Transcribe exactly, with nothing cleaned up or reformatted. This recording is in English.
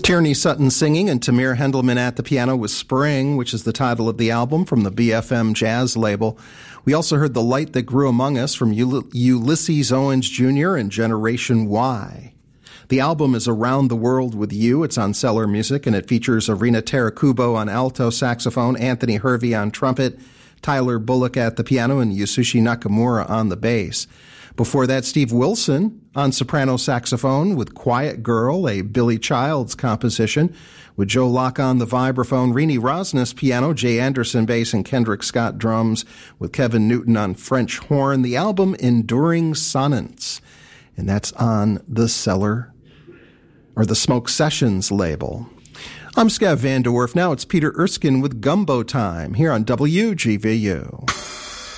Tierney Sutton singing and Tamir Hendelman at the piano with Spring, which is the title of the album from the B F M Jazz label. We also heard The Light That Grew Among Us from Uly- Ulysses Owens Junior and Generation Y. The album is Around the World with You. It's on Cellar Music, and it features Arina Terakubo on alto saxophone, Anthony Hervey on trumpet, Tyler Bullock at the piano, and Yasushi Nakamura on the bass. Before that, Steve Wilson on soprano saxophone with Quiet Girl, a Billy Childs composition, with Joe Locke on the vibraphone, Rini Rosnes piano, Jay Anderson bass, and Kendrick Scott drums, with Kevin Newton on French horn. The album Enduring Sonnets, and that's on the Cellar, or the Smoke Sessions label. I'm Scav Van De Werf. Now it's Peter Erskine with Gumbo Time here on W G V U.